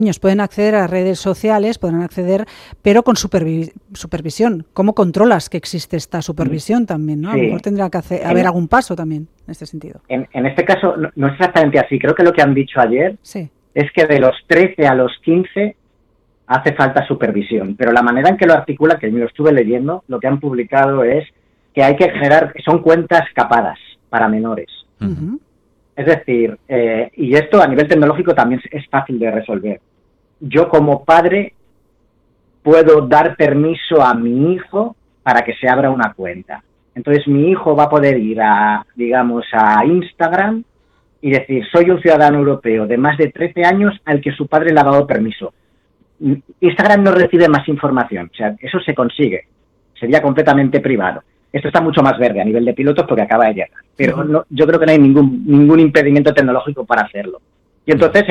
Niños pueden acceder a redes sociales, pueden acceder, pero con supervisión. ¿Cómo controlas que existe esta supervisión también, ¿no? A lo mejor tendrá que haber algún paso también en este sentido. En este caso no es exactamente así. Creo que lo que han dicho ayer es que de los 13 a los 15 hace falta supervisión. Pero la manera en que lo articula, que yo lo estuve leyendo, lo que han publicado es que hay que generar, son cuentas capadas para menores. Uh-huh. Es decir, y esto a nivel tecnológico también es fácil de resolver. Yo como padre puedo dar permiso a mi hijo para que se abra una cuenta. Entonces mi hijo va a poder ir a Instagram y decir, soy un ciudadano europeo de más de 13 años al que su padre le ha dado permiso. Instagram no recibe más información, o sea, eso se consigue, sería completamente privado. Esto está mucho más verde a nivel de pilotos porque acaba de llegar, pero no, yo creo que no hay ningún impedimento tecnológico para hacerlo. Y entonces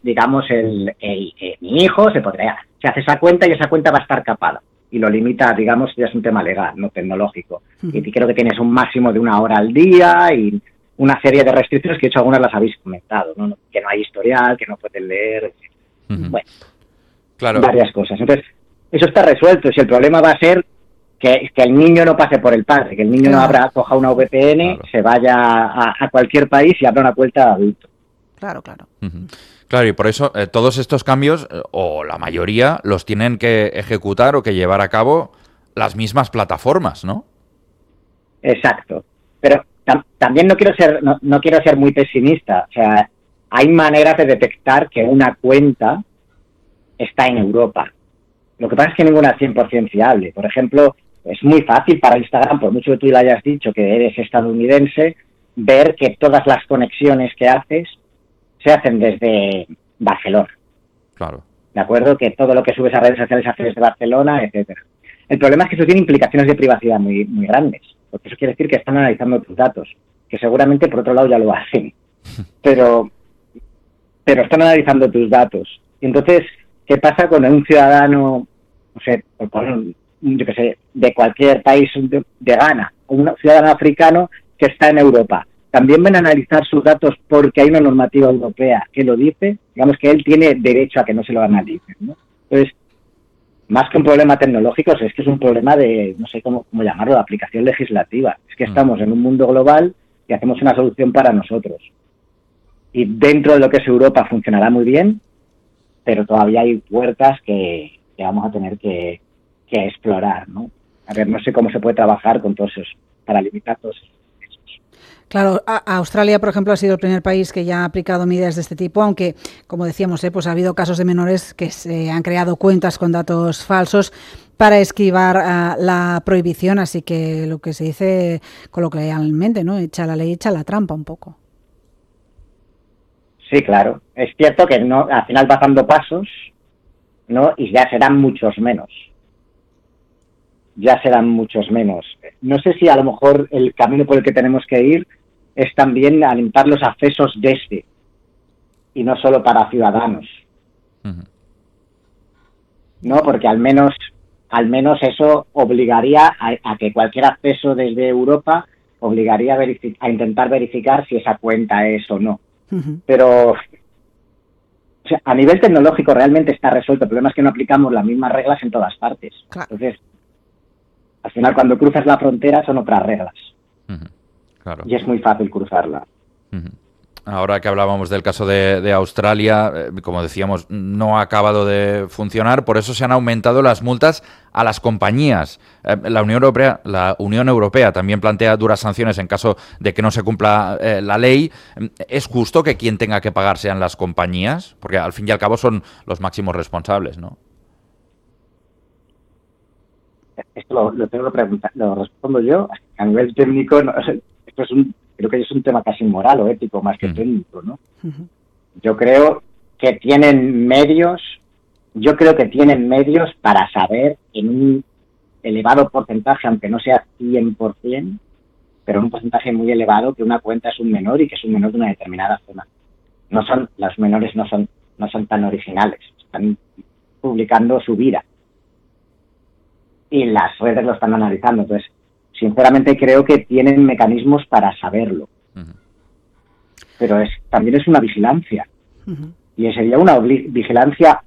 mi hijo se hace esa cuenta y esa cuenta va a estar capada y lo limita, digamos, ya es un tema legal, no tecnológico. Y creo que tienes un máximo de 1 hora al día y una serie de restricciones que de hecho algunas las habéis comentado, ¿no? Que no hay historial, que no pueden leer, bueno, claro. Varias cosas. Entonces, eso está resuelto. Si el problema va a ser que el niño no pase por el padre, que el niño no coja una VPN, se vaya a cualquier país y abra una cuenta de adulto. Claro. Claro, y por eso todos estos cambios, o la mayoría, los tienen que ejecutar o que llevar a cabo las mismas plataformas, ¿no? Exacto. Pero también no quiero ser muy pesimista. O sea, hay maneras de detectar que una cuenta está en Europa. Lo que pasa es que ninguna es 100% fiable. Por ejemplo, es muy fácil para Instagram, por mucho que tú le hayas dicho que eres estadounidense, ver que todas las conexiones que haces se hacen desde Barcelona. Claro. ¿De acuerdo? Que todo lo que subes a redes sociales haces desde Barcelona, etcétera. El problema es que eso tiene implicaciones de privacidad muy, muy grandes, porque eso quiere decir que están analizando tus datos, que seguramente por otro lado ya lo hacen, pero están analizando tus datos. Y entonces, ¿qué pasa con un ciudadano, no sé, yo qué sé, de cualquier país de Ghana, o un ciudadano africano que está en Europa? También van a analizar sus datos porque hay una normativa europea que lo dice, digamos que él tiene derecho a que no se lo analicen, ¿no? Entonces, más que un problema tecnológico, es que es un problema de, no sé cómo llamarlo, de aplicación legislativa. Es que estamos en un mundo global y hacemos una solución para nosotros. Y dentro de lo que es Europa funcionará muy bien, pero todavía hay puertas que vamos a tener que explorar, ¿no? A ver, no sé cómo se puede trabajar con todos esos, para limitar todos esos. Claro, Australia, por ejemplo, ha sido el primer país que ya ha aplicado medidas de este tipo, aunque, como decíamos, pues ha habido casos de menores que se han creado cuentas con datos falsos para esquivar la prohibición, así que lo que se dice coloquialmente, ¿no? Echa la ley, echa la trampa un poco. Sí, claro. Es cierto que no, al final vas dando pasos, ¿no? Y ya serán muchos menos. No sé si a lo mejor el camino por el que tenemos que ir es también alimentar los accesos desde y no solo para ciudadanos. Uh-huh. ¿No? Porque al menos eso obligaría a que cualquier acceso desde Europa obligaría a intentar verificar si esa cuenta es o no. Uh-huh. Pero o sea, a nivel tecnológico realmente está resuelto. El problema es que no aplicamos las mismas reglas en todas partes. Claro. Entonces, al final, cuando cruzas la frontera son otras reglas. Uh-huh. Claro. Y es muy fácil cruzarla. Uh-huh. Ahora que hablábamos del caso de Australia, como decíamos, no ha acabado de funcionar, por eso se han aumentado las multas a las compañías. La Unión Europea también plantea duras sanciones en caso de que no se cumpla la ley. ¿Es justo que quien tenga que pagar sean las compañías? Porque al fin y al cabo son los máximos responsables, ¿no? Esto lo tengo que preguntar, lo respondo yo. A nivel técnico, no, esto creo que es un tema casi moral o ético más que técnico, ¿no? Uh-huh. Yo creo que tienen medios para saber en un elevado porcentaje, aunque no sea 100%, pero un porcentaje muy elevado, que una cuenta es un menor y que es un menor de una determinada zona. Los menores no son tan originales, están publicando su vida. Y las redes lo están analizando. Entonces, sinceramente creo que tienen mecanismos para saberlo. Uh-huh. Pero también es una vigilancia. Uh-huh. Y sería una vigilancia